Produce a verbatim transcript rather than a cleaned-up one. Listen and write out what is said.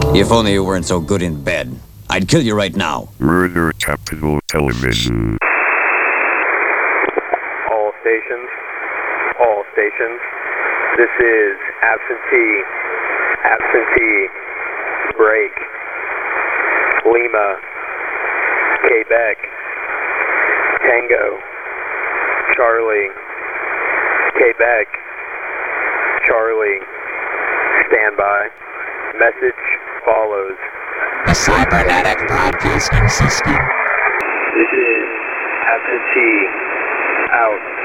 If only you weren't so good in bed. I'd kill you right now. Murder Capital Television. All stations. All stations. This is absentee. Absentee. Break. Lima. Quebec. Tango. Charlie. Quebec. Charlie. Standby. Message follows. The cybernetic broadcasting system. This is absentee out.